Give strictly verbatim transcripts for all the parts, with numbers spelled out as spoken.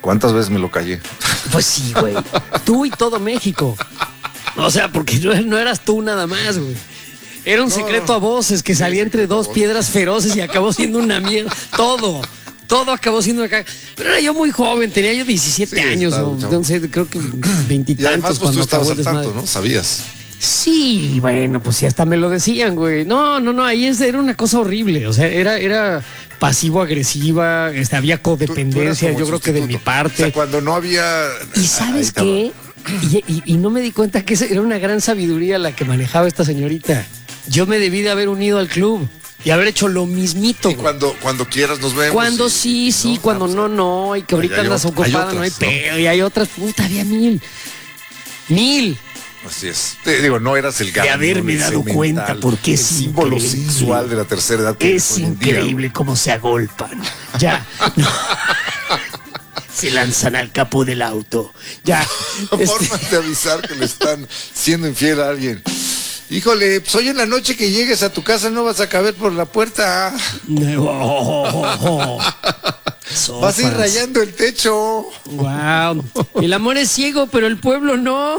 ¿Cuántas veces me lo callé? Pues sí, güey. Tú y todo México. O sea, porque no, no eras tú nada más, güey. Era un no, secreto a voces que salía entre dos piedras feroces y acabó siendo una mierda. Todo. Todo acabó siendo una caga. Pero era yo muy joven, tenía yo diecisiete sí, años, o no sé, creo que veintitantos. Y además, pues tú estabas al tanto, ¿no? ¿Sabías? Sí, bueno, pues sí, hasta me lo decían, güey. No, no, no, ahí es, era una cosa horrible. O sea, era, era pasivo-agresiva, este, había codependencia, tú, tú yo creo que de mi parte. O sea, cuando no había... ¿Y sabes qué? Y, y, y no me di cuenta que era una gran sabiduría la que manejaba esta señorita. Yo me debí de haber unido al club y haber hecho lo mismito. Y cuando, cuando quieras nos vemos. Cuando y, sí, y sí, no, cuando no, no, y que ahorita andas ocupada, no hay pedo, y hay otras, puta, había mil. Mil. Así es. Te digo, no eras el galán. De haberme dado cuenta, porque es el símbolo increíble. Sensual de la tercera edad. Que es increíble cómo se agolpan. Ya. No. Se lanzan al capó del auto. Ya. Formas este... de avisar que le están siendo infiel a alguien. Híjole, pues hoy en la noche que llegues a tu casa no vas a caber por la puerta. No. Oh, oh, oh. Vas a ir rayando el techo. Wow. El amor es ciego, pero el pueblo no.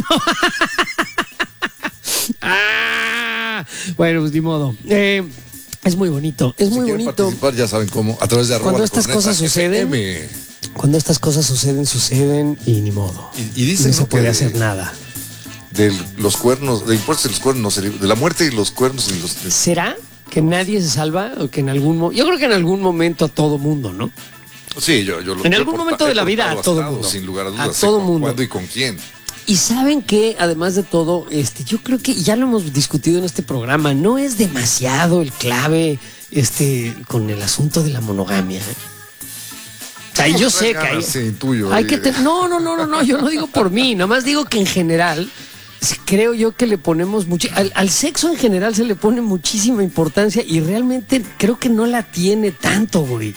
Ah. Bueno, pues ni modo. Eh, es muy bonito. Es si muy bonito. Participar, ya saben cómo. A través de arroba Cuando estas cosas suceden. F M. Cuando estas cosas suceden, suceden y ni modo. Y, y dicen no se ¿no? puede de, hacer nada. De los cuernos, de impuestos y los cuernos, de la muerte y los cuernos. Y los... ¿Será que nadie se salva o que en algún momento? Yo creo que en algún momento a todo mundo, ¿no? Sí, yo, yo lo En algún momento de la vida a todo mundo. Sin lugar a dudas. A todo mundo. ¿Cuándo y con quién? Y saben que, además de todo, este, yo creo que ya lo hemos discutido en este programa, no es demasiado el clave este, con el asunto de la monogamia. O sea, yo sé que hay, sí, tuyo, hay que te, no, no, no, no, no, yo no digo por mí, nomás digo que en general creo yo que le ponemos mucho al, al sexo en general se le pone muchísima importancia y realmente creo que no la tiene tanto, güey.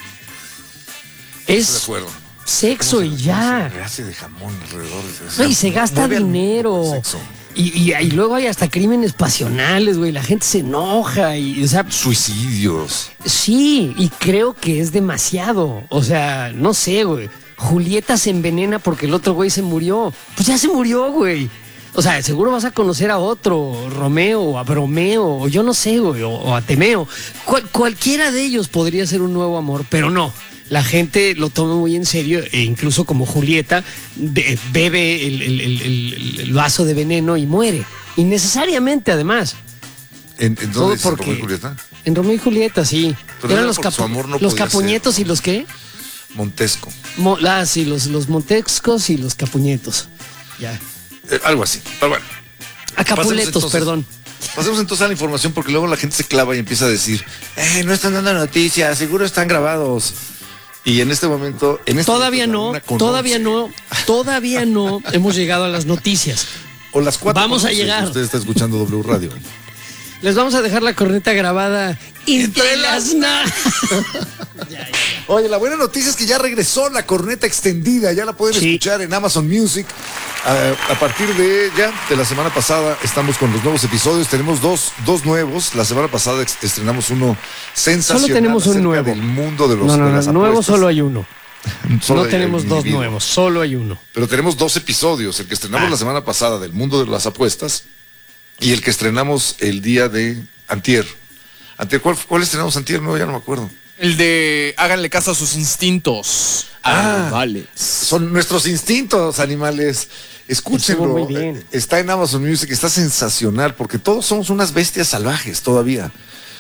Es de acuerdo. Sexo y ya. Se hace de jamón alrededor de eso. No, y se gasta dinero. Y, y, y luego hay hasta crímenes pasionales, güey. La gente se enoja y, o sea, suicidios. Sí, y creo que es demasiado. O sea, no sé, güey. Julieta se envenena porque el otro güey se murió. Pues ya se murió, güey. O sea, seguro vas a conocer a otro, Romeo, o a Bromeo, o yo no sé, güey, o, o a Temeo. Cual, cualquiera de ellos podría ser un nuevo amor, pero no. La gente lo toma muy en serio e incluso como Julieta be, bebe el, el, el, el vaso de veneno y muere. Innecesariamente, además. ¿En, en dónde dice Romeo y Julieta? En Romeo y Julieta, sí. Pero eran era los, capu amor no los capuñetos ser. Y los qué? Montesco. Mo ah, sí, los, los montescos y los capuñetos. Ya. Eh, algo así. Pero bueno. A Capuletos, entonces, perdón. Pasemos entonces a la información porque luego la gente se clava y empieza a decir, eh, no están dando noticias, seguro están grabados. Y en este momento, en este todavía momento, no, todavía no, todavía no hemos llegado a las noticias. O las cuatro. Vamos a llegar. Usted está escuchando W Radio. Les vamos a dejar la corneta grabada entre las na. ya, ya, ya. Oye, la buena noticia es que ya regresó la corneta extendida, ya la pueden sí. escuchar en Amazon Music. Uh, a partir de ya de la semana pasada estamos con los nuevos episodios. Tenemos dos, dos nuevos. La semana pasada estrenamos uno sensacional. Solo tenemos un nuevo. Del mundo de los no, no, de las no, nuevo solo hay uno. Solo no hay, tenemos hay dos individuo. nuevos, solo hay uno. Pero tenemos dos episodios. El que estrenamos ah. la semana pasada del mundo de las apuestas y el que estrenamos el día de antier. Antier ¿cuál, cuál estrenamos antier? No, ya no me acuerdo. El de háganle caso a sus instintos. Ah, ah vale. Son nuestros instintos, animales. Escúchenlo. Muy bien. Está en Amazon Music, está sensacional porque todos somos unas bestias salvajes todavía.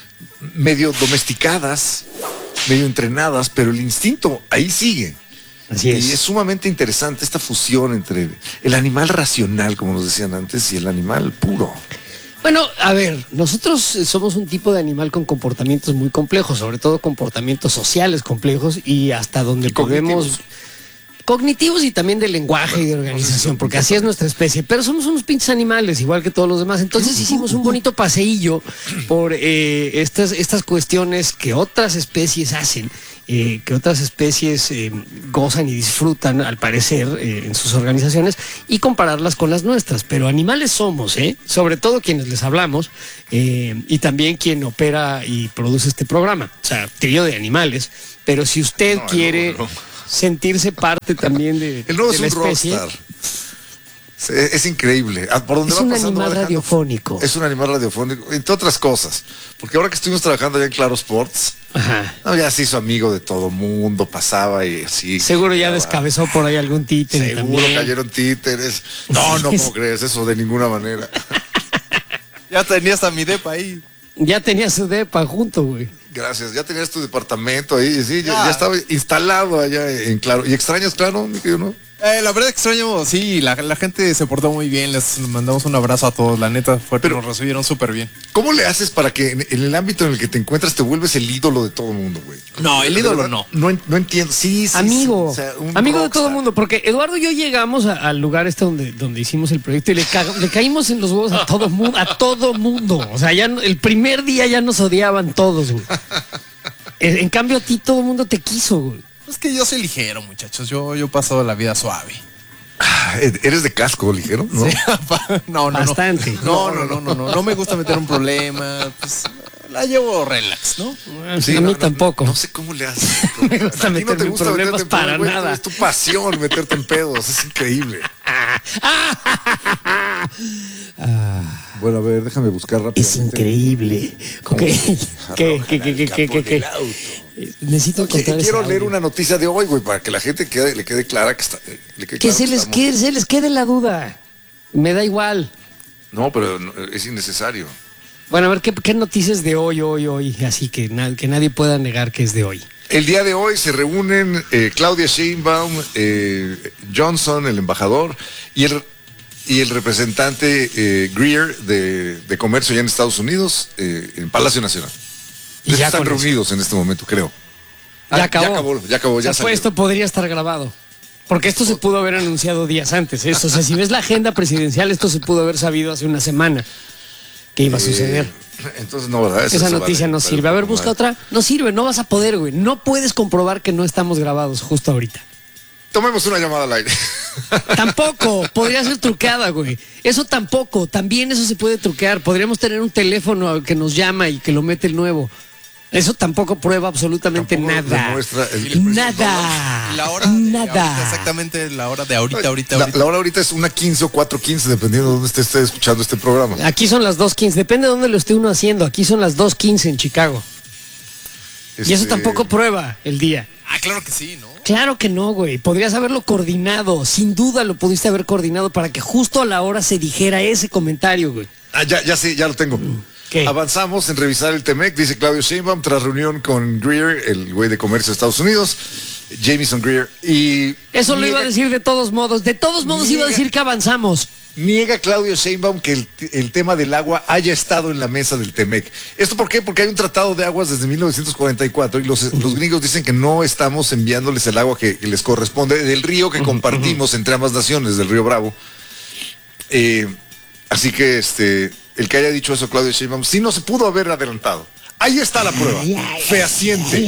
Medio domesticadas, medio entrenadas, pero el instinto ahí sigue. Así es. Y es sumamente interesante esta fusión entre el animal racional, como nos decían antes, y el animal puro. Bueno, a ver, nosotros somos un tipo de animal con comportamientos muy complejos, sobre todo comportamientos sociales complejos y hasta donde y podemos... Cognitivos. cognitivos y también de lenguaje y de organización, porque así es nuestra especie, pero somos unos pinches animales, igual que todos los demás. Entonces hicimos un bonito paseillo por eh, estas, estas cuestiones que otras especies hacen, eh, que otras especies eh, gozan y disfrutan, al parecer, eh, en sus organizaciones, y compararlas con las nuestras. Pero animales somos, ¿eh? Sobre todo quienes les hablamos, eh, y también quien opera y produce este programa. O sea, trío de animales. Pero si usted no, quiere... No, no, no. sentirse parte también de, el nuevo de es la un especie. rockstar. Es, es increíble. Por donde Es va un pasando, animal va dejando- radiofónico. Es un animal radiofónico, entre otras cosas. Porque ahora que estuvimos trabajando allá en Claro Sports, Ajá. no, ya se hizo amigo de todo mundo, pasaba y así. Seguro ya llegaba. descabezó por ahí algún títere Seguro también. cayeron títeres. No, no, ¿cómo crees? Eso de ninguna manera. Ya tenías a mi depa ahí. Ya tenía su depa junto, güey. Gracias, ya tenías tu departamento ahí, sí, ya, Ah. ya estaba instalado allá en Claro. ¿Y extrañas Claro, mi querido, no? Eh, la verdad extraño, sí, la, la gente se portó muy bien, les mandamos un abrazo a todos, la neta, fue, Pero- nos recibieron súper bien. ¿Cómo le haces para que en, en el ámbito en el que te encuentras te vuelves el ídolo de todo el mundo, güey? No, el De ídolo verdad, no. No, en- no entiendo. Sí, sí. Amigo, sí, o sea, un amigo de rockstar. todo el mundo, porque Eduardo y yo llegamos a- al lugar este donde, donde hicimos el proyecto y le, ca- le caímos en los huevos a todo mundo, a todo mundo. O sea, ya no- el primer día ya nos odiaban todos, güey. En, en cambio a ti todo el mundo te quiso, güey. Es que yo soy ligero, muchachos, yo, yo paso la vida suave. Ah, ¿eres de casco ligero? ¿No? Sí, no, no, no. Bastante. No, no, no, no, no, no me gusta meter un problema, pues la llevo relax, ¿no? Sí, a no, mí no, tampoco. No, sé cómo le haces. Me gusta A ti no te meterme en gusta problemas meterte en para problemas, güey, nada. Es tu pasión meterte en pedos, es increíble. Bueno, a ver, déjame buscar rápido. Es increíble. Ok. ¿Qué, qué, qué, qué, qué, qué, qué? Necesito encontrar ese Quiero leer audio. una noticia de hoy, güey, para que la gente quede, le quede clara que está. Le quede Que claro se les, estamos- quede, se les quede la duda. Me da igual. No, pero no, es innecesario. Bueno, a ver, ¿qué, qué noticias de hoy, hoy, hoy? Así que, na- que nadie pueda negar que es de hoy. El día de hoy se reúnen eh, Claudia Sheinbaum, eh, Johnson, el embajador, y el, y el representante eh, Greer de, de Comercio allá en Estados Unidos, eh, en Palacio Nacional. Y ya están con eso. reunidos en este momento, creo. Ya Ah, acabó. Ya acabó, ya acabó, ya O sea, pues, salió. esto podría estar grabado. Porque esto se pudo haber anunciado días antes. ¿eh? O sea, si ves la agenda presidencial, esto se pudo haber sabido hace una semana que iba a suceder. Eh, entonces, no, ¿verdad? Eso Esa se noticia vale, no vale sirve. A ver, poco busca más. otra. No sirve, no vas a poder, güey. No puedes comprobar que no estamos grabados justo ahorita. Tomemos una llamada al aire. Tampoco, podría ser trucada, güey. Eso tampoco, también eso se puede truquear. Podríamos tener un teléfono que nos llama y que lo mete el nuevo. Eso tampoco prueba absolutamente Tampoco nada. demuestra el- Nada. La hora de Nada. ahorita, exactamente la hora de ahorita, ahorita, La, ahorita. la hora ahorita es una quince o cuatro quince, dependiendo de dónde esté, esté escuchando este programa. Aquí son las dos quince, depende de dónde lo esté uno haciendo. Aquí son las dos quince en Chicago. Y eso Este, tampoco prueba el día. Ah, claro que sí, ¿no? Claro que no, güey. Podrías haberlo coordinado. Sin duda lo pudiste haber coordinado para que justo a la hora se dijera ese comentario, güey. Ah, ya, ya sé, ya lo tengo. ¿Qué? Avanzamos en revisar el T M E C, dice Claudio Sheinbaum, tras reunión con Greer, el güey de comercio de Estados Unidos, Jamieson Greer, y... Eso lo niega- iba a decir de todos modos. De todos modos iba a Niega- decir que avanzamos. Niega Claudio Sheinbaum que el, el tema del agua haya estado en la mesa del T M E C. ¿Esto por qué? Porque hay un tratado de aguas desde mil novecientos cuarenta y cuatro y los, los gringos dicen que no estamos enviándoles el agua que, que les corresponde del río que compartimos entre ambas naciones, del río Bravo. Eh, así que este, el que haya dicho eso Claudio Sheinbaum, sí no se pudo haber adelantado. Ahí está la prueba. Fehaciente.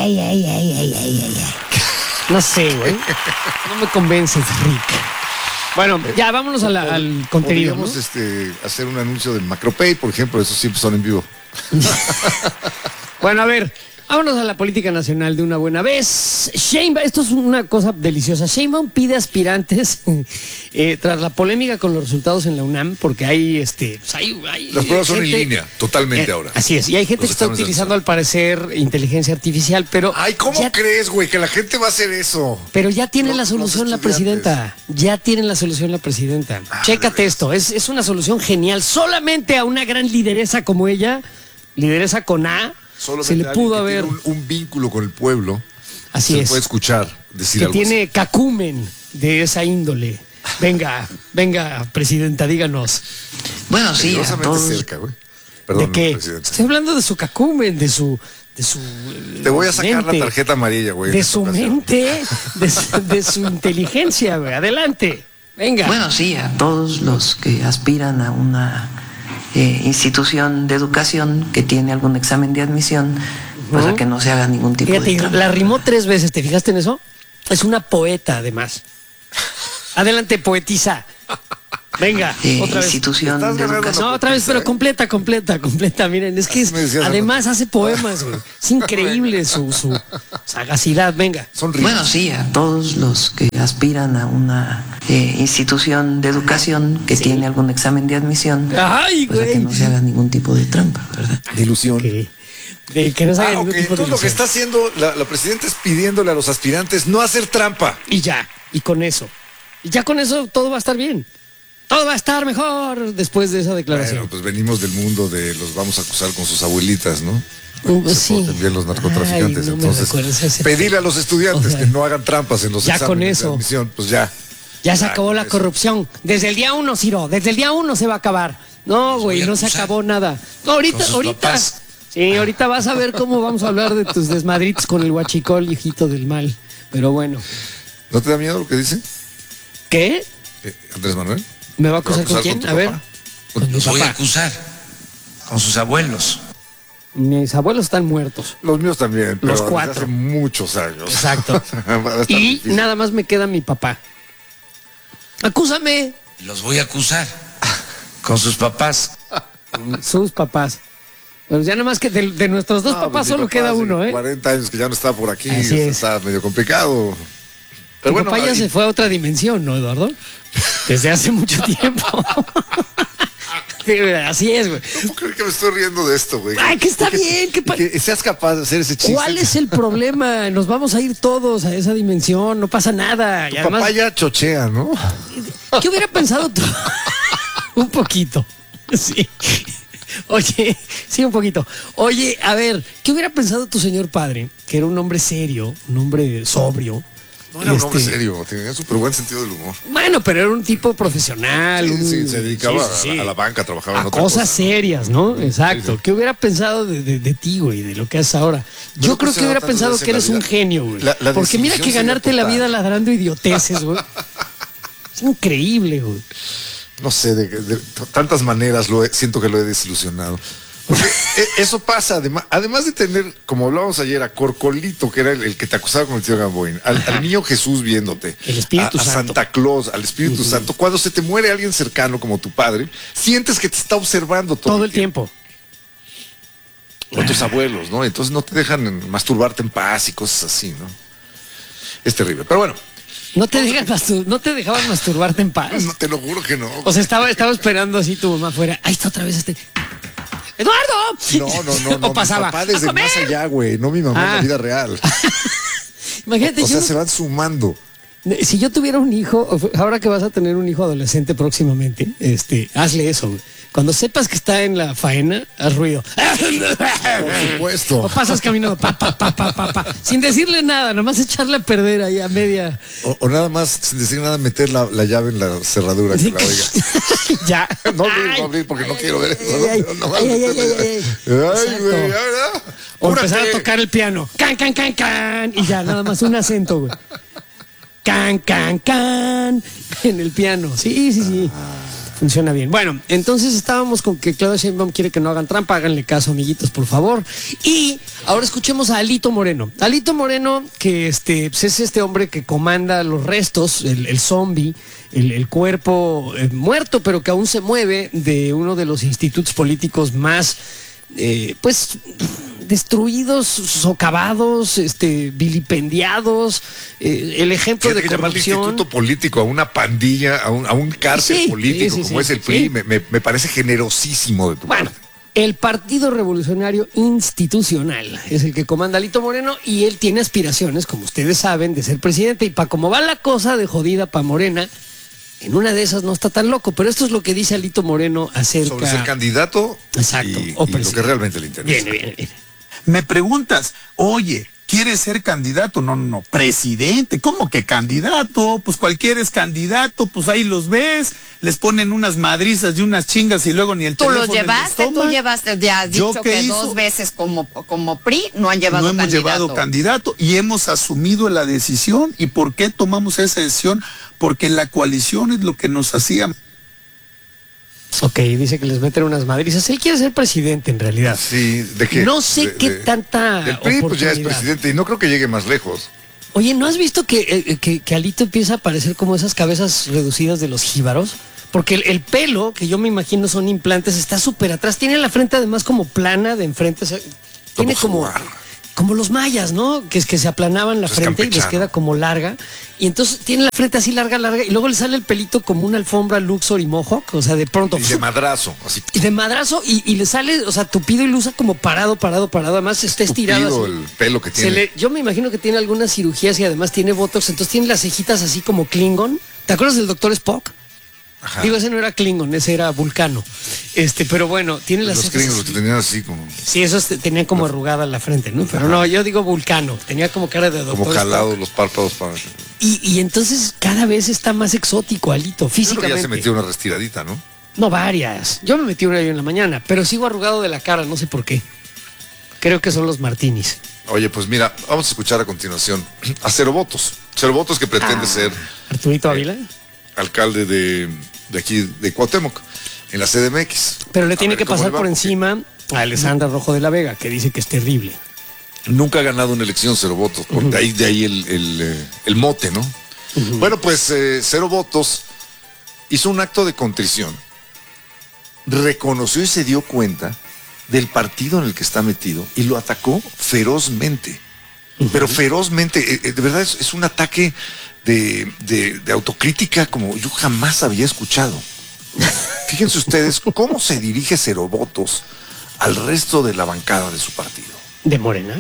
No sé, güey. No me convences, Rick. Bueno, ya vámonos a la- al contenido, ¿no? Podríamos este, hacer un anuncio del Macropay, por ejemplo, esos siempre son en vivo. Bueno, a ver, vámonos a la política nacional de una buena vez. Sheinbaum, esto es una cosa deliciosa. Sheinbaum pide aspirantes eh, tras la polémica con los resultados en la UNAM, porque hay, este, pues hay, hay Las pruebas son en gente- línea, totalmente Eh, ahora. Así es, y hay gente Los que está exámenes de utilizando al parecer inteligencia artificial, pero Ay, ¿cómo ya, crees, güey, que la gente va a hacer eso? pero ya tiene Los- la los solución la estudiantes. presidenta. Ya tiene la solución la presidenta. Ah, Chécate de esto, es, es una solución genial. Solamente a una gran lideresa como ella, lideresa con A, Solamente se le alguien pudo que haber. tiene un, un vínculo con el pueblo. Así se es. puede escuchar decir Que algo tiene cacumen de esa índole. Venga, venga, presidenta, díganos. Bueno, así. sí, a Peligrosamente todos. cerca, güey. Perdón, ¿De qué? presidente. Estoy hablando de su cacumen, de su. De su eh, Te voy a sacar mente, la tarjeta amarilla, güey. en De esta su ocasión. mente, de su, de su inteligencia, güey. Adelante. Venga. Bueno, sí, a todos los que aspiran a una eh, institución de educación que tiene algún examen de admisión, pues Ujú. a que no se haga ningún tipo Fíjate, de trampa. la rimó tres veces, ¿te fijaste en eso? Es una poeta, además. Adelante, poetisa. Venga, eh, otra vez. institución de educación. No, otra vez, pero completa, completa, completa. Miren, es que es, además hace poemas, güey. Es increíble su, su sagacidad. Venga. Bueno, sí, a todos los que aspiran a una eh, institución de educación que sí. tiene algún examen de admisión, Ay, pues a que no se haga ningún tipo de trampa, ¿verdad? De ilusión. Okay. De que no se haga ah, ningún okay. tipo de Entonces, lo que está haciendo la, la presidenta es pidiéndole a los aspirantes no hacer trampa. Y ya, y con eso. Y ya con eso todo va a estar bien. Todo va a estar mejor después de esa declaración. Bueno, pues venimos del mundo de los vamos a acusar con sus abuelitas, ¿no? Uh, sí. También los narcotraficantes. Ay, no entonces, pedirle a los estudiantes o sea, que no hagan trampas en los ya exámenes con eso. de admisión, pues ya. Ya se acabó la eso. corrupción. Desde el día uno, Ciro, desde el día uno se va a acabar. No, güey, no se acabó nada. No, ahorita, ahorita. Papás. Sí, ahorita vas a ver cómo vamos a hablar de tus desmadritos con el huachicol, hijito del mal. Pero bueno. ¿No te da miedo lo que dice? ¿Qué? Eh, Andrés Manuel. ¿Me va a acusar, con quién? Con a ver. Con Los voy a acusar con sus abuelos. Mis abuelos están muertos. Los míos también. Pero los cuatro. Hace muchos años. Exacto. y difícil. Nada más me queda mi papá. Acúsame. Los voy a acusar con sus papás. Sus papás. Pues ya nada más que de, de nuestros dos no, papás solo papá queda uno, ¿eh? cuarenta años que ya no está por aquí. Está medio complicado. Pero bueno, papá ya ahí... se fue a otra dimensión, ¿no, Eduardo? Desde hace mucho tiempo. Así es, güey. No puedo creer que me estoy riendo de esto, güey. Ay, que está Porque, bien. Que, pa... que seas capaz de hacer ese chiste. ¿Cuál es el problema? Nos vamos a ir todos a esa dimensión, no pasa nada. Tu y además... papá ya chochea, ¿no? ¿Qué hubiera pensado tú? Un poquito. Sí. Oye, sí, un poquito. Oye, a ver, ¿qué hubiera pensado tu señor padre? Que era un hombre serio, un hombre sobrio. No era este... un hombre serio, tenía súper buen sentido del humor. Bueno, pero era un tipo profesional. Sí, un... sí se dedicaba sí, sí, sí. A, la, a la banca, trabajaba a en otra cosas cosa, serias, ¿no? ¿no? Exacto. Sí, sí. ¿Qué hubiera pensado de, de, de ti, güey, de lo que haces ahora? Yo no creo que hubiera pensado que eres un genio, güey. La, la Porque mira que ganarte la vida ladrando idioteces, güey. Es increíble, güey. No sé, de, de, de tantas maneras lo he, siento que lo he desilusionado. Porque eso pasa, además, además de tener, como hablábamos ayer, a Corcolito, que era el, el que te acusaba con el tío Gamboín, al, al niño Jesús viéndote, el Espíritu a, a Santo. Santa Claus, al Espíritu uh-huh. Santo, cuando se te muere alguien cercano como tu padre, sientes que te está observando todo, todo el tiempo. tiempo. O tus abuelos, ¿no? Entonces no te dejan masturbarte en paz y cosas así, ¿no? Es terrible, pero bueno. ¿No te, dejas mastur- ¿No te dejaban masturbarte en paz? No, te lo juro que no. O sea, estaba, estaba esperando así tu mamá afuera. Ahí está otra vez este... ¡Eduardo! No, no, no, no. O pasaba. Mi papá desde más allá, güey. No mi mamá ah. en la vida real. Imagínate. O, o sea, yo... se van sumando. Si yo tuviera un hijo, ahora que vas a tener un hijo adolescente próximamente, este, hazle eso, güey. Cuando sepas que está en la faena, haz ruido. Por supuesto. O pasas caminando, pa, pa, pa, pa, pa, pa, sin decirle nada, nomás echarle a perder ahí a media. O, o nada más, sin decir nada, meter la, la llave en la cerradura que la oiga. Ya. No abrir, no abrir, porque ay, no ay, quiero ver eso. Ay, no, no, ay, ay, ay, ay, ay, güey, ¿verdad? O empezar a tocar el piano. Can, can, can, can. Y ya, nada más un acento, güey. Can, can, can. En el piano. Sí, sí, sí. Funciona bien. Bueno, entonces estábamos con que Claudia Sheinbaum quiere que no hagan trampa, háganle caso, amiguitos, por favor. Y ahora escuchemos a Alito Moreno. Alito Moreno, que este, pues es este hombre que comanda los restos, el, el zombie, el, el cuerpo eh, muerto, pero que aún se mueve, de uno de los institutos políticos más, eh, pues... destruidos, socavados, este, vilipendiados, eh, el ejemplo de corrupción. Instituto político a una pandilla, a un, a un cárcel sí, político sí, sí, como sí, es el P R I, sí. me, me, me parece generosísimo de tu bueno, parte. El Partido Revolucionario Institucional es el que comanda Alito Moreno y él tiene aspiraciones, como ustedes saben, de ser presidente. Y para cómo va la cosa de jodida para Morena, en una de esas no está tan loco, pero esto es lo que dice Alito Moreno acerca... Sobre ser candidato. Exacto, y, y lo que realmente le interesa. Viene, viene, viene. Me preguntas, oye, ¿quieres ser candidato? No, no, no, presidente. ¿Cómo que candidato? Pues cualquiera es candidato, pues ahí los ves, les ponen unas madrizas y unas chingas y luego ni el ¿Tú teléfono los llevaste? les ¿Tú llevaste? Ya has dicho que hizo? dos veces como, como P R I no han llevado candidato. No hemos candidato. llevado candidato y hemos asumido la decisión. ¿Y por qué tomamos esa decisión? Porque la coalición es lo que nos hacía... Ok, dice que les meten unas madrizas. Él quiere ser presidente en realidad. Sí, ¿de qué? No sé de, qué de, tanta del P R I pues ya es presidente y no creo que llegue más lejos. Oye, ¿no has visto que, eh, que, que Alito empieza a parecer como esas cabezas reducidas de los jíbaros? Porque el, el pelo, que yo me imagino son implantes, está súper atrás. Tiene la frente además como plana de enfrente. O sea, tiene como, como los mayas, ¿no? Que es que se aplanaban la Eso frente y les queda como larga. Y entonces tiene la frente así larga, larga. Y luego le sale el pelito como una alfombra Luxor y Mohawk. O sea, de pronto. Y de madrazo. Así. Y de madrazo. Y, y le sale, o sea, tupido y lo usa como parado, parado, parado. Además está estirado. Tupido así. el pelo que tiene. Se le, yo me imagino que tiene algunas cirugías y además tiene botox. Entonces tiene las cejitas así como Klingon. ¿Te acuerdas del doctor Spock? Ajá. Digo, ese no era Klingon, ese era Vulcano. Este, pero bueno, tiene las Los Klingons que tenían así como. Sí, esos tenían como arrugada la frente, ¿no? Pero no, yo digo Vulcano, tenía como cara de doctor. Como jalados los párpados para. Y, y entonces cada vez está más exótico, Alito, físicamente. Creo que ya se metió una restiradita, ¿no? No, varias. Yo me metí una en la mañana, pero sigo arrugado de la cara, no sé por qué. Creo que son los martinis. Oye, pues mira, vamos a escuchar a continuación a Cero Votos. Cero Votos que pretende Ah, ser Arturito Ávila. Eh, alcalde de, de aquí, de Cuauhtémoc, en la C D M X. Pero le A tiene ver que cómo pasar le va, por porque encima a Alessandra Rojo de la Vega, que dice que es terrible. Nunca ha ganado una elección Cero Votos, porque uh-huh. de ahí, de ahí el, el, eh, el mote, ¿no? Uh-huh. Bueno, pues eh, Cero Votos hizo un acto de contrición, reconoció y se dio cuenta del partido en el que está metido y lo atacó ferozmente. Uh-huh. Pero ferozmente, eh, de verdad es, es un ataque de, de, de autocrítica como yo jamás había escuchado. Fíjense ustedes cómo se dirige Cero Votos al resto de la bancada de su partido. ¿De Morena?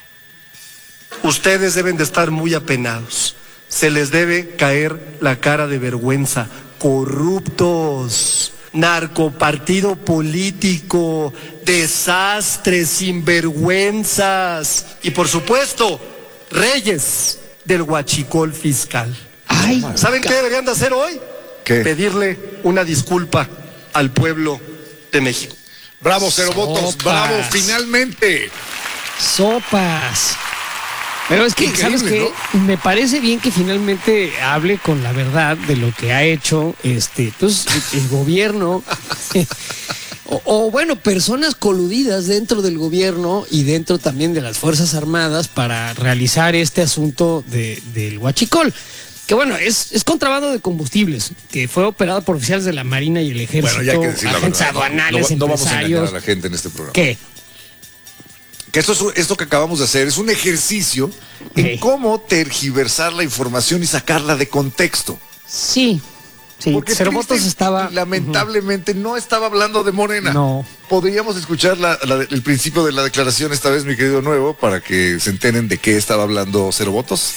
Ustedes deben de estar muy apenados. Se les debe caer la cara de vergüenza. Corruptos, narcopartido político, desastres, sinvergüenzas y por supuesto, reyes del huachicol fiscal. Ay, ¿saben qué deberían de hacer hoy? ¿Qué? Pedirle una disculpa al pueblo de México. Bravo, Cero Votos, bravo, finalmente. Sopas. Pero es que, Increíble, ¿sabes qué? ¿No? Me parece bien que finalmente hable con la verdad de lo que ha hecho este, pues, el gobierno. o, o bueno, personas coludidas dentro del gobierno y dentro también de las Fuerzas Armadas para realizar este asunto de, del huachicol. Que bueno, es, es contrabando de combustibles, que fue operado por oficiales de la Marina y el Ejército, bueno, ya hay que decir la agentes verdad, aduanales, no, no, no vamos a engañar empresarios. a la gente en este programa. ¿Qué? Que esto, es, esto que acabamos de hacer es un ejercicio en ¿Qué? cómo tergiversar la información y sacarla de contexto. Sí, sí. Porque Cero triste Votos estaba... y lamentablemente uh-huh. no estaba hablando de Morena. No. Podríamos escuchar la, la, el principio de la declaración esta vez, mi querido Nuevo, para que se enteren de qué estaba hablando Cero Votos.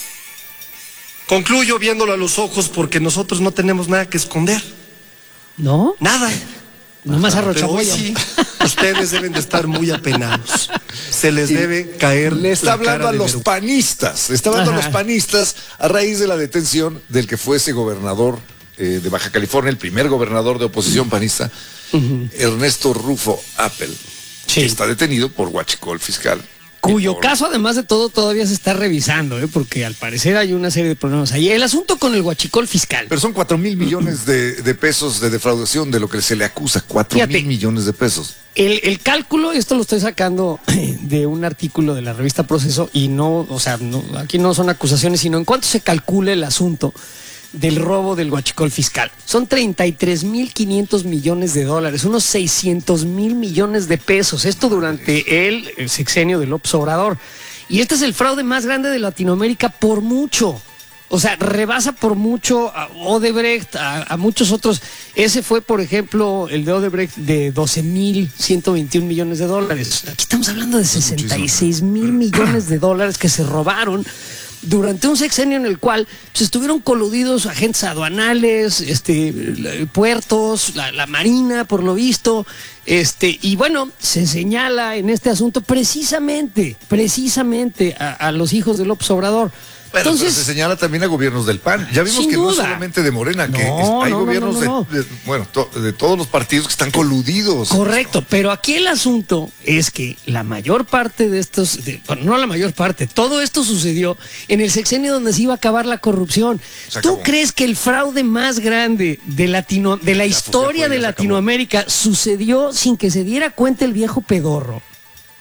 Concluyo viéndolo a los ojos porque nosotros no tenemos nada que esconder. ¿No? Nada. Nomás Pero hoy arrochaboya. sí, ustedes deben de estar muy apenados. Se les y debe caer. Le está la hablando cara a de los ver... panistas. Le está hablando Ajá. a los panistas a raíz de la detención del que fuese gobernador eh, de Baja California, el primer gobernador de oposición panista, uh-huh. Ernesto Rufo Appel, sí. que está detenido por huachicol fiscal. Cuyo por... caso, además de todo, todavía se está revisando, ¿eh? Porque al parecer hay una serie de problemas ahí. El asunto con el huachicol fiscal. Pero son cuatro mil millones de, de pesos de defraudación de lo que se le acusa. Cuatro mil millones de pesos. El, el cálculo, esto lo estoy sacando de un artículo de la revista Proceso y no, o sea, no, aquí no son acusaciones, sino en cuánto se calcula el asunto del robo del huachicol fiscal. Son treinta y tres mil quinientos millones de dólares, unos seiscientos mil millones de pesos. Esto durante el, el sexenio de López Obrador. Y este es el fraude más grande de Latinoamérica por mucho. O sea, rebasa por mucho a Odebrecht, a, a muchos otros. Ese fue, por ejemplo, el de Odebrecht de doce mil ciento veintiún millones de dólares. Aquí estamos hablando de sesenta y seis mil millones de dólares que se robaron durante un sexenio en el cual pues, estuvieron coludidos agentes aduanales, este, puertos, la, la Marina, por lo visto, este, y bueno, se señala en este asunto precisamente, precisamente a, a los hijos de López Obrador. Pero, Entonces, pero se señala también a gobiernos del P A N. Ya vimos que duda. no es solamente de Morena, que no, es, hay no, gobiernos no, no, no. De, de, bueno, to, de todos los partidos que están coludidos. Correcto, pero aquí el asunto es que la mayor parte de estos, de, bueno, no la mayor parte, todo esto sucedió en el sexenio donde se iba a acabar la corrupción. ¿Tú crees que el fraude más grande de, Latino, de la, la historia de Latinoamérica sucedió sin que se diera cuenta el viejo pedorro?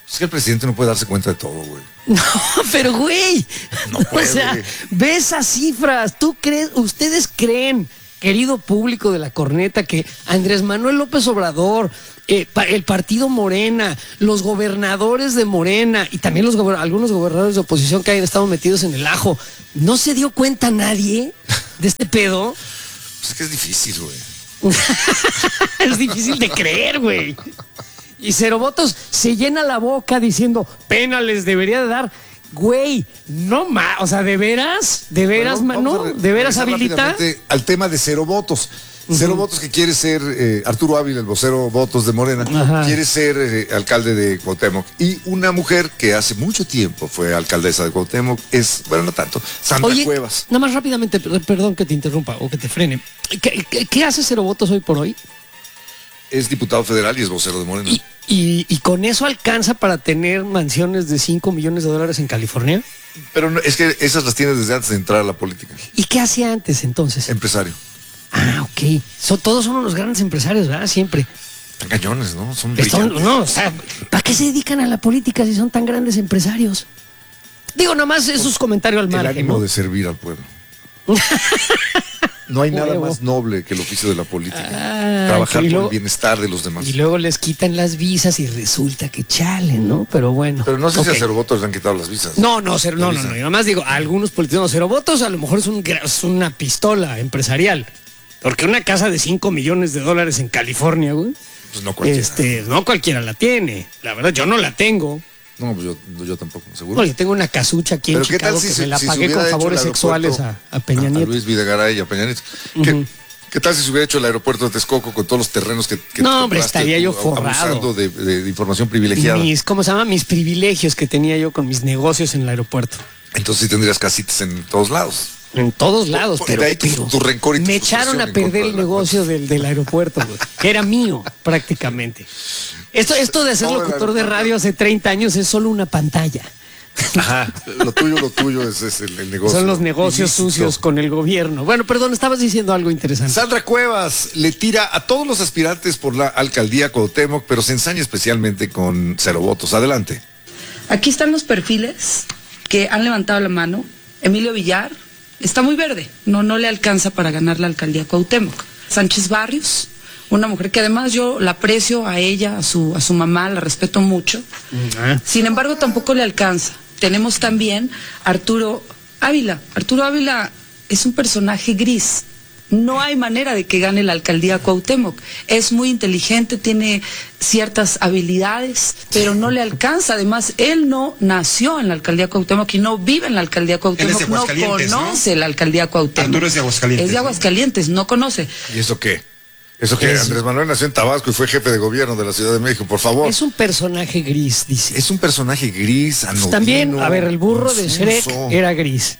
Es que el presidente no puede darse cuenta de todo, güey. No, pero güey, No puede. o sea, ve esas cifras. ¿Tú crees, ustedes creen, querido público de La Corneta, que Andrés Manuel López Obrador, eh, pa- el partido Morena, los gobernadores de Morena y también los gober- algunos gobernadores de oposición que hayan estado metidos en el ajo, no se dio cuenta nadie de este pedo? Pues es que es difícil, güey. Es difícil de creer, güey. Y Cero Votos se llena la boca diciendo, pena les debería de dar. Güey, no más, o sea, ¿de veras? ¿De veras, Bueno, vamos Manu? a re- ¿De veras regresar habilita? rápidamente al tema de Cero Votos. Cero Votos que quiere ser, eh, Arturo Ávila, el vocero Votos de Morena, Ajá. quiere ser eh, alcalde de Cuauhtémoc. Y una mujer que hace mucho tiempo fue alcaldesa de Cuauhtémoc es, bueno, no tanto, Sandra Oye, Cuevas. nada más rápidamente, per- perdón que te interrumpa o que te frene. ¿Qué, qué- qué hace Cero Votos hoy por hoy? Es diputado federal y es vocero de Morena. Y, y- y con eso alcanza para tener mansiones de cinco millones de dólares en California. Pero no, es que esas las tiene desde antes de entrar a la política. ¿Y qué hacía antes entonces? Empresario. Ah, ok. Son, todos son unos grandes empresarios, ¿verdad? Siempre. Están cañones, ¿no? Son Están- brillantes. no, o sea, ¿para qué se dedican a la política si son tan grandes empresarios? Digo, nomás es sus comentarios al El margen, ánimo ¿no? de servir al pueblo. No hay nada Huevo. más noble que el oficio de la política. Ah, Trabajar y por luego- el bienestar de los demás. Y luego les quitan las visas y resulta que chalen, ¿no? Pero bueno. Pero no sé si Ok. a Cero Votos le han quitado las visas. No, no, cero, no, no, visa. no. Yo nomás digo, a algunos políticos, Cero Votos a lo mejor es, un, gra- es una pistola empresarial. Porque una casa de cinco millones de dólares en California, güey. Pues no cualquiera. Este, no cualquiera la tiene. La verdad, yo no la tengo. No, pues yo, yo tampoco, seguro. No, yo tengo una casucha aquí en Pero ¿qué Chicago tal si que se- me la si se pagué hubiera con hecho favores el sexuales a, aeropuerto a Peña a Nieto. Luis Videgaray y a Peña Nieto. ¿Qué, Ujú. qué tal si se hubiera hecho el aeropuerto de Texcoco con todos los terrenos que, que No, hombre, compraste estaría tú, yo forrado. abusando de, de- de información privilegiada? Mis, ¿cómo se llama? Mis privilegios que tenía yo con mis negocios en el aeropuerto. Entonces sí tendrías casitas en todos lados. En todos lados, Por- pero, de ahí tu- pero tu rencor y tu me echaron frustración a en contra perder de el la negocio del, del aeropuerto, güey, que era mío prácticamente. Esto, esto de ser Todo el locutor de aeropuerto. radio hace treinta años es solo una pantalla. Ajá. Lo tuyo, lo tuyo es, es el, el negocio. Son los negocios ilícito. sucios con el gobierno. Bueno, perdón, estabas diciendo algo interesante. Sandra Cuevas le tira a todos los aspirantes por la alcaldía Cuauhtémoc, pero se ensaña especialmente con Cero Votos. Adelante. Aquí están los perfiles que han levantado la mano. Emilio Villar está muy verde, no, no le alcanza para ganar la alcaldía Cuauhtémoc. Sánchez Barrios, una mujer que además yo la aprecio a ella, a su, a su mamá, la respeto mucho. Sin embargo, tampoco le alcanza. Tenemos también a Arturo Ávila. Arturo Ávila es un personaje gris. No hay manera de que gane la alcaldía Cuauhtémoc. Es muy inteligente, tiene ciertas habilidades, pero no le alcanza. Además, él no nació en la alcaldía Cuauhtémoc y no vive en la alcaldía Cuauhtémoc. Él es de No Aguascalientes, ¿no? conoce la alcaldía Cuauhtémoc. Arturo es de Aguascalientes, Es de ¿no? Aguascalientes, no conoce. ¿Y eso qué? Eso que Es- Andrés Manuel nació en Tabasco y fue jefe de gobierno de la Ciudad de México, por favor. Es un personaje gris, dice. Es un personaje gris, anodino. También, a ver, el burro de Shrek confuso. era gris.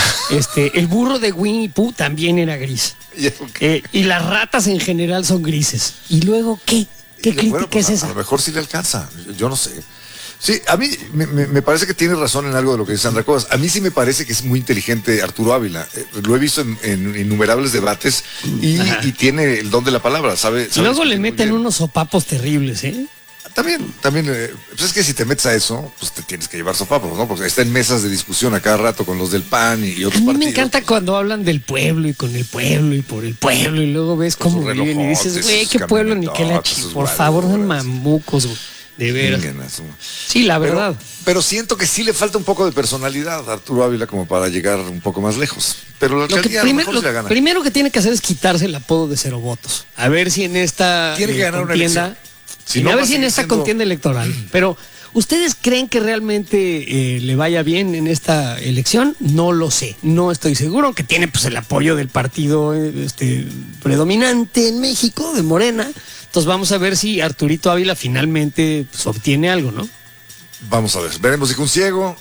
Este, el burro de Winnie Pooh también era gris. ¿Y eso qué? Eh, y las ratas en general son grises. ¿Y luego qué? ¿Qué Y, crítica bueno, pues, es a- esa? A lo mejor sí le alcanza, yo no sé. Sí, a mí me, me- me parece que tiene razón en algo de lo que dice Sandra Cuevas. A mí sí me parece que es muy inteligente Arturo Ávila. Eh, lo he visto en, en innumerables debates y, y tiene el don de la palabra, ¿sabe? Y sabe luego le discutir muy meten bien. unos sopapos terribles, ¿eh? También, también, eh, pues es que si te metes a eso, pues te tienes que llevar sopapos, ¿no? Porque está en mesas de discusión a cada rato con los del P A N y, y A otros mí partidos. me encanta cuando hablan del pueblo y con el pueblo y por el pueblo y luego ves Con cómo sus viven y dices, relojotes, güey, sus qué pueblo ni qué la camionetotas, chi. sus Por favor, son guaruras. mamucos, güey. De veras. Chinguen a su- Sí, la Pero- verdad. Pero, siento que sí le falta un poco de personalidad a Arturo Ávila como para llegar un poco más lejos. Pero la Lo que alcaldía a lo primero, mejor sí la lo gana. primero que tiene que hacer es quitarse el apodo de Cero Votos. A ver si en esta Tiene que eh, ganar una contienda, elección. Si y no, a va ver a si en seguir esta siendo- contienda electoral. Pero, ¿ustedes creen que realmente eh, le vaya bien en esta elección? No lo sé, no estoy seguro, aunque tiene pues el apoyo del partido eh, este, predominante en México, de Morena. Entonces vamos a ver si Arturito Ávila finalmente pues, obtiene algo, ¿no? Vamos a ver, veremos si un ciego.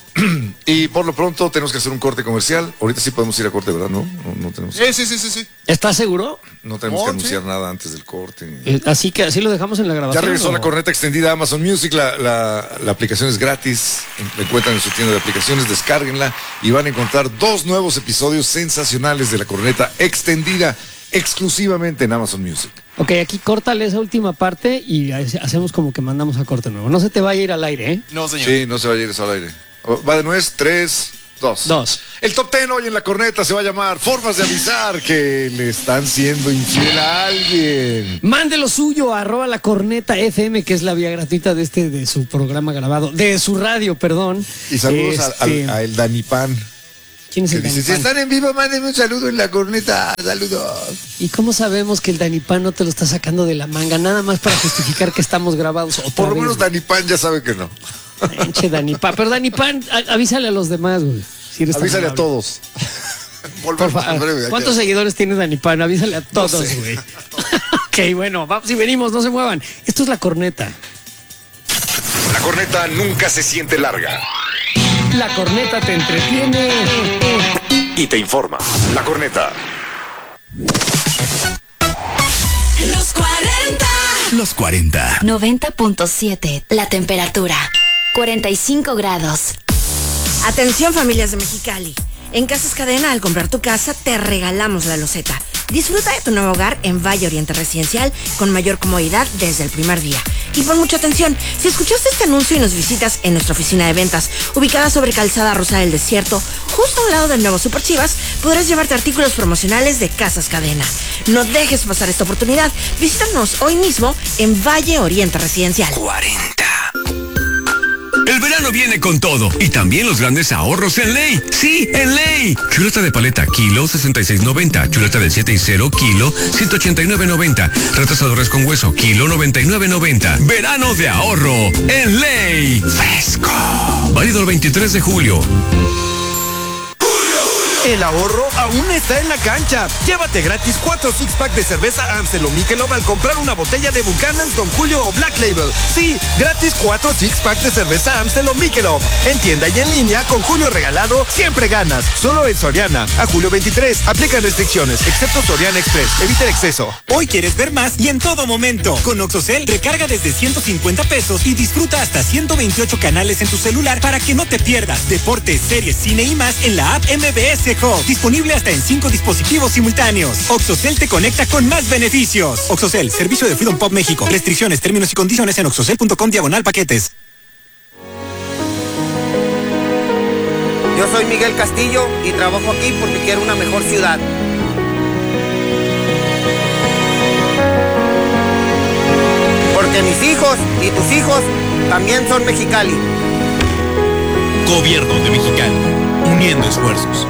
Y por lo pronto tenemos que hacer un corte comercial. Ahorita sí podemos ir a corte, ¿verdad? No, no, no tenemos, Sí, sí, sí, sí, sí. ¿Estás seguro? no tenemos que Oh, anunciar sí. nada antes del corte. ni- Eh, así que así lo dejamos en la Ya grabación. regresó ¿o? la corneta extendida a Amazon Music, la, la, la aplicación es gratis, la encuentran en su tienda de aplicaciones, descárguenla y van a encontrar dos nuevos episodios sensacionales de la corneta extendida exclusivamente en Amazon Music. Ok, aquí córtale esa última parte y hacemos como que mandamos a corte nuevo. No se te vaya a ir al aire, ¿eh? No, señor. Sí, no se va a ir eso al aire. Va de nuez, tres, dos. Dos. El top ten hoy en la corneta se va a llamar Formas de avisar que le están siendo infiel a alguien. Mande lo suyo a arroba la corneta F M, que es la vía gratuita de este, de su programa grabado, de su radio, perdón. Y saludos este... a, a, a el Dani Pan. ¿Quién es el dice, Dani si Pan? están en vivo, mándenme un saludo en la corneta. Saludos. ¿Y cómo sabemos que el Dani Pan no te lo está sacando de la manga? Nada más para justificar que estamos grabados otra Por lo vez, menos güey. Dani Pan ya sabe que no. Enche Dani Pan. Pero Dani Pan, a- avísale a los demás, güey. Si eres tan Avísale a amable. todos. Por favor. ¿Cuántos seguidores tiene Dani Pan? Avísale a todos, No sé. güey. Ok, bueno, vamos y venimos, no se muevan. Esto es la corneta. La corneta nunca se siente larga. La corneta te entretiene Y te informa. La corneta. Los cuarenta. Los cuarenta. noventa punto siete. La temperatura. cuarenta y cinco grados. Atención, familias de Mexicali. En Casas Cadena, al comprar tu casa, te regalamos la loseta. Disfruta de tu nuevo hogar en Valle Oriente Residencial con mayor comodidad desde el primer día. Y pon mucha atención, si escuchaste este anuncio y nos visitas en nuestra oficina de ventas, ubicada sobre Calzada Rosa del Desierto, justo a un lado del nuevo Super Chivas, podrás llevarte artículos promocionales de Casas Cadena. No dejes pasar esta oportunidad. Visítanos hoy mismo en Valle Oriente Residencial. cuarenta. El verano viene con todo y también los grandes ahorros en Ley. Sí, en Ley. Chuleta de paleta, kilo, sesenta y seis noventa. Chuleta del siete y cero, kilo, ciento ochenta y nueve noventa. Retrasadores con hueso, kilo, noventa y nueve noventa. Verano de ahorro en Ley. Fresco. Válido el veintitrés de julio. El ahorro aún está en la cancha. Llévate gratis cuatro six pack de cerveza Amstel o Michelob al comprar una botella de Buchanan's, Don Julio o Black Label. Sí, gratis cuatro six pack de cerveza Amstel o Michelob. En tienda y en línea, con Julio regalado, siempre ganas. Solo en Soriana. A julio veintitrés. Aplican restricciones, excepto Soriana Express. Evita el exceso. Hoy quieres ver más y en todo momento. Con Oxocel, recarga desde ciento cincuenta pesos y disfruta hasta ciento veintiocho canales en tu celular para que no te pierdas deportes, series, cine y más en la app M B S Hub. Disponible hasta en cinco dispositivos simultáneos. Oxocel te conecta con más beneficios. Oxocel, servicio de Freedom Pop México. Restricciones, términos y condiciones en oxocel punto com diagonal paquetes. Yo soy Miguel Castillo y trabajo aquí porque quiero una mejor ciudad. Porque mis hijos y tus hijos también son Mexicali. Gobierno de Mexicali. Uniendo esfuerzos.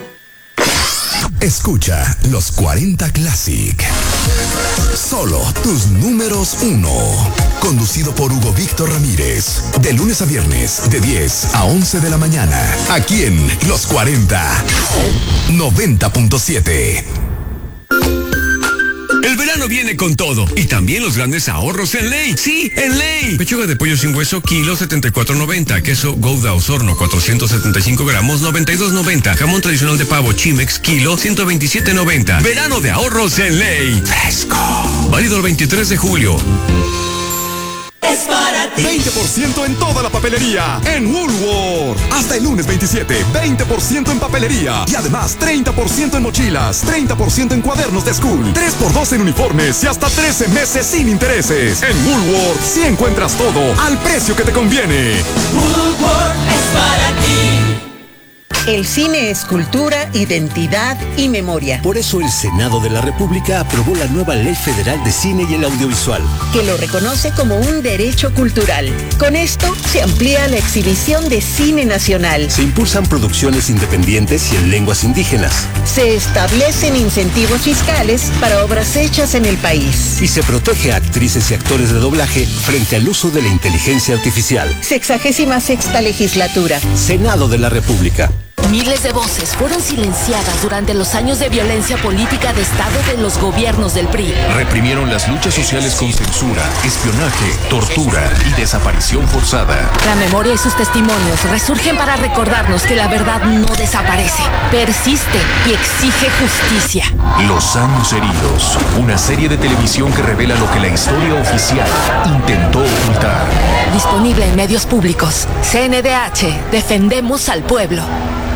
Escucha los cuarenta Classic. Solo tus números uno. Conducido por Hugo Víctor Ramírez. De lunes a viernes, de diez a once de la mañana. Aquí en Los cuarenta. noventa punto siete. El verano viene con todo y también los grandes ahorros en Ley. Sí, en Ley. Pechuga de pollo sin hueso, kilo, setenta y cuatro noventa. Queso Gouda Osorno, cuatrocientos setenta y cinco gramos, noventa y dos noventa. Jamón tradicional de pavo Chimex, kilo, ciento veintisiete noventa. Verano de ahorros en Ley. Fresco. Válido el veintitrés de julio. Es para ti. veinte por ciento en toda la papelería en Woolworth. Hasta el lunes veintisiete, veinte por ciento en papelería. Y además treinta por ciento en mochilas, treinta por ciento en cuadernos de school, tres por dos en uniformes y hasta trece meses sin intereses. En Woolworth sí encuentras todo al precio que te conviene. Woolworth es para ti. El cine es cultura, identidad y memoria. Por eso el Senado de la República aprobó la nueva Ley Federal de Cine y el Audiovisual, que lo reconoce como un derecho cultural. Con esto se amplía la exhibición de cine nacional. Se impulsan producciones independientes y en lenguas indígenas. Se establecen incentivos fiscales para obras hechas en el país. Y se protege a actrices y actores de doblaje frente al uso de la inteligencia artificial. Sexagésima sexta legislatura. Senado de la República. Miles de voces fueron silenciadas durante los años de violencia política de Estado de los gobiernos del P R I. Reprimieron las luchas sociales con censura, espionaje, tortura y desaparición forzada. La memoria y sus testimonios resurgen para recordarnos que la verdad no desaparece, persiste y exige justicia. Los años heridos. Una serie de televisión que revela lo que la historia oficial intentó ocultar. Disponible en medios públicos. C N D H. Defendemos al pueblo.